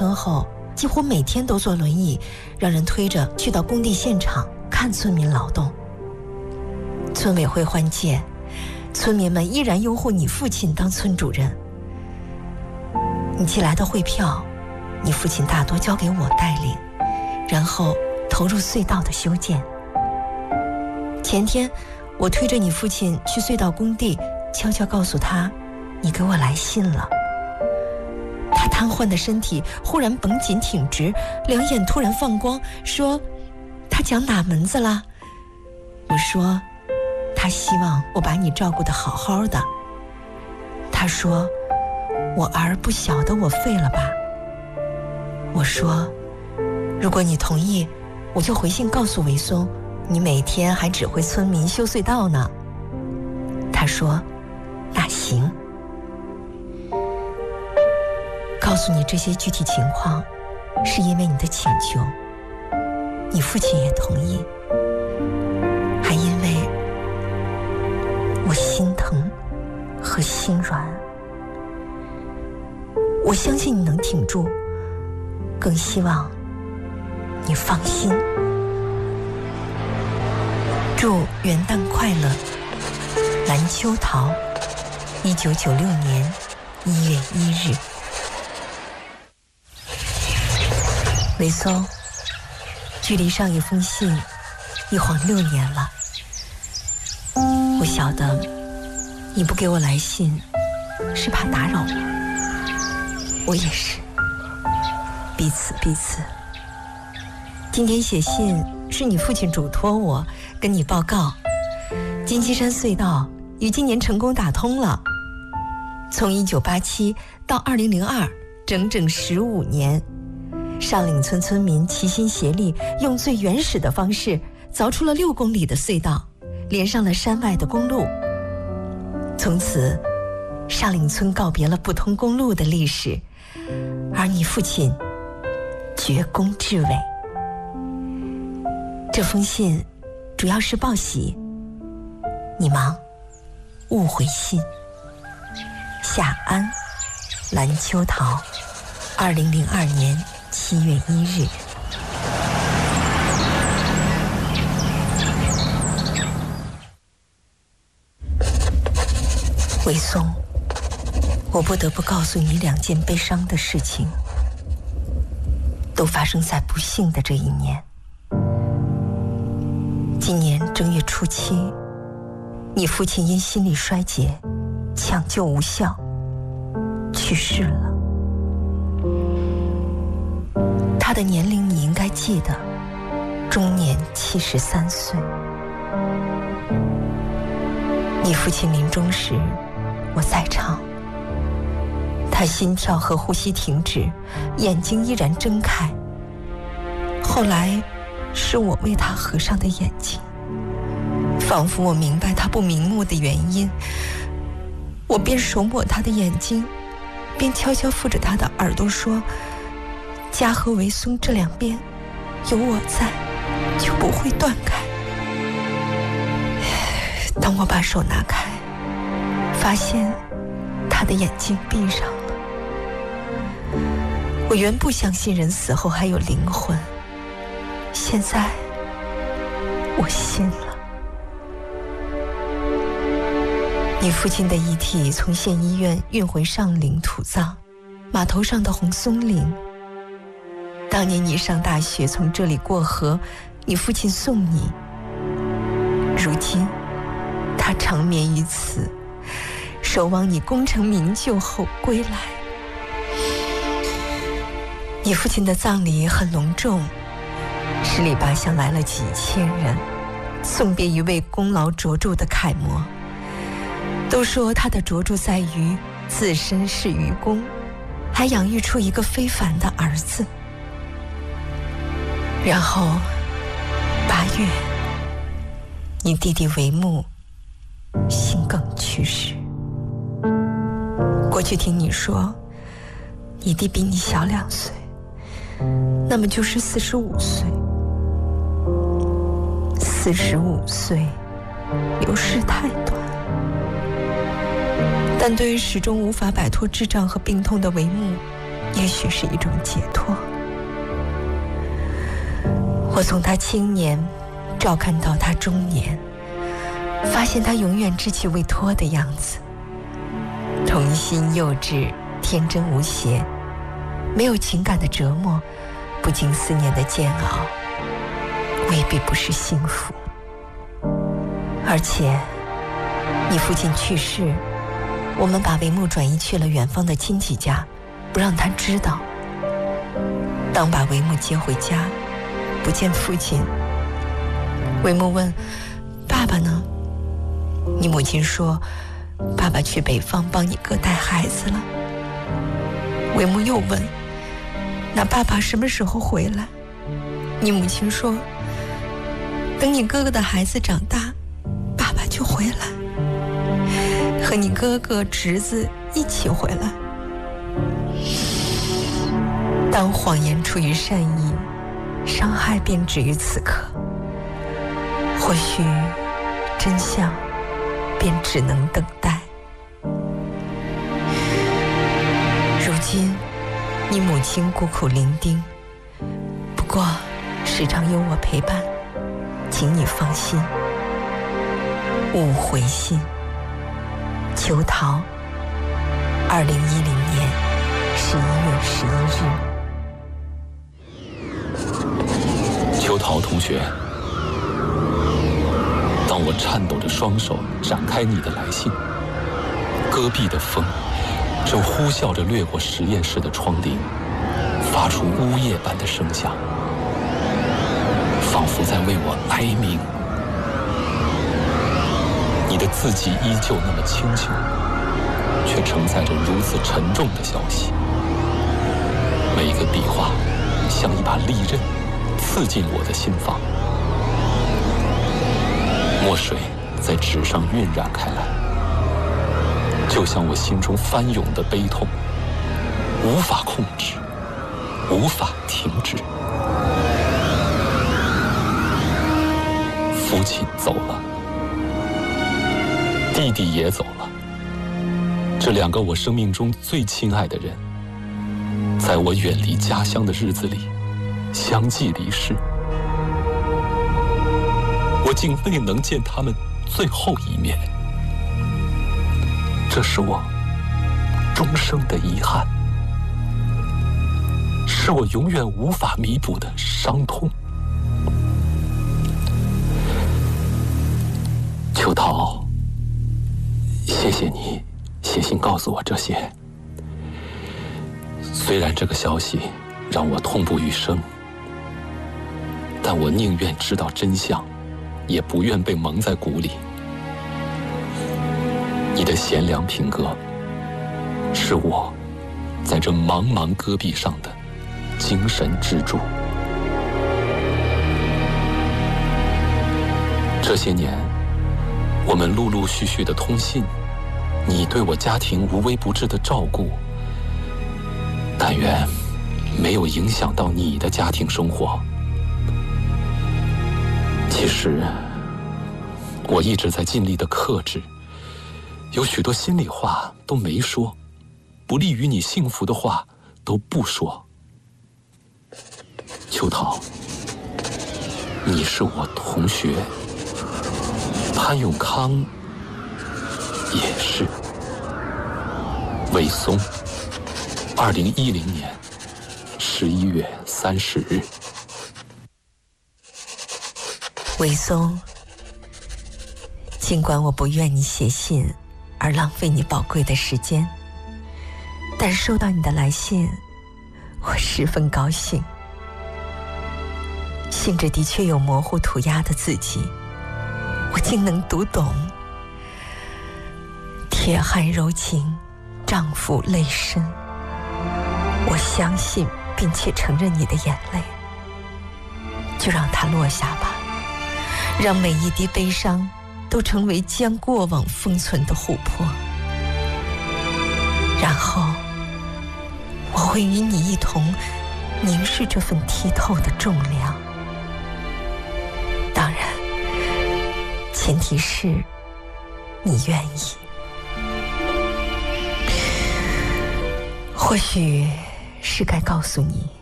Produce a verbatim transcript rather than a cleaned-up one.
村后，几乎每天都坐轮椅，让人推着去到工地现场看村民劳动。村委会换届，村民们依然拥护你父亲当村主任。你寄来的汇票，你父亲大多交给我带领，然后投入隧道的修建。前天我推着你父亲去隧道工地，悄悄告诉他你给我来信了。他瘫痪的身体忽然绷紧挺直，两眼突然放光，说他讲哪门子了？我说他希望我把你照顾得好好的。他说我儿不晓得我废了吧？我说如果你同意，我就回信告诉维松，你每天还指挥村民修隧道呢。他说那行。告诉你这些具体情况，是因为你的请求，你父亲也同意，还因为我心疼和心软。我相信你能挺住，更希望你放心。祝元旦快乐，蓝秋桃，一九九六年一月一日。维松，距离上一封信一晃六年了。我晓得你不给我来信是怕打扰我，我也是，彼此彼此。今天写信是你父亲嘱托我跟你报告，金鸡山隧道于今年成功打通了。从一九八七到二零零二，整整十五年，上岭村村民齐心协力，用最原始的方式凿出了六公里的隧道，连上了山外的公路。从此，上岭村告别了不通公路的历史，而你父亲绝功至伟。这封信主要是报喜，你忙，勿回信。夏安，蓝秋桃，二零零二年七月一日。维松，我不得不告诉你两件悲伤的事情，都发生在不幸的这一年。今年正月初七，你父亲因心力衰竭，抢救无效，去世了。他的年龄你应该记得，终年七十三岁。你父亲临终时，我在场。他心跳和呼吸停止，眼睛依然睁开。后来是我为他合上的眼睛，仿佛我明白他不瞑目的原因。我边手抹他的眼睛，边悄悄附着他的耳朵说，家和维松这两边有我在，就不会断开。当我把手拿开，发现他的眼睛闭上了。我原不相信人死后还有灵魂，现在我信了。你父亲的遗体从县医院运回上岭土葬，码头上的红松林。当年你上大学从这里过河，你父亲送你，如今他长眠于此，守望你功成名就后归来。你父亲的葬礼很隆重，十里八乡来了几千人，送别一位功劳卓著的楷模。都说他的卓著在于自身是愚公，还养育出一个非凡的儿子。然后八月，你弟弟维木心梗去世。过去听你说，你弟比你小两岁，那么就是四十五岁。四十五岁，流逝太短。但对于始终无法摆脱智障和病痛的维木， 也许是一种解脱。我从他青年照看到他中年，发现他永远稚气未脱的样子，童心幼稚，天真无邪，没有情感的折磨，不经思念的煎熬，未必不是幸福。而且你父亲去世，我们把帷幕转移去了远方的亲戚家，不让他知道。当把帷幕接回家，不见父亲，帷幕问：爸爸呢？你母亲说：爸爸去北方帮你哥带孩子了。帷幕又问：那爸爸什么时候回来？你母亲说：等你哥哥的孩子长大，爸爸就回来，和你哥哥侄子一起回来。当谎言出于善意，伤害便止于此刻，或许真相便只能等待。如今你母亲孤苦伶仃，不过时常有我陪伴，请你放心，勿回信。秋桃，二零一零年十一月十一日。 秋桃同学，当我颤抖着双手展开你的来信，戈壁的风正呼啸着掠过实验室的窗棂，发出呜咽般的声响，仿佛在为我哀鸣。你的字迹依旧那么清秀，却承载着如此沉重的消息。每一个笔画像一把利刃，刺进我的心房。墨水在纸上晕染开来，就像我心中翻涌的悲痛，无法控制，无法停止。父亲走了，弟弟也走了，这两个我生命中最亲爱的人，在我远离家乡的日子里相继离世，我竟未能见他们最后一面，这是我终生的遗憾，是我永远无法弥补的伤痛。秋桃，谢谢你写信告诉我这些，虽然这个消息让我痛不欲生，但我宁愿知道真相，也不愿被蒙在鼓里。你的贤良品格，是我在这茫茫戈壁上的精神支柱。这些年，我们陆陆续续的通信，你对我家庭无微不至的照顾，但愿没有影响到你的家庭生活。其实我一直在尽力的克制，有许多心里话都没说，不利于你幸福的话都不说。秋桃，你是我同学，潘永康也是。韦松，二零一零年十一月三十日。 韦松，尽管我不愿你写信而浪费你宝贵的时间，但收到你的来信，我十分高兴。信纸的确有模糊涂鸦的字迹，我竟能读懂。铁汉柔情，丈夫泪深。我相信并且承认你的眼泪，就让它落下吧，让每一滴悲伤都成为将过往封存的琥珀。然后我会与你一同凝视这份剔透的重量。当然，前提是你愿意。或许是该告诉你，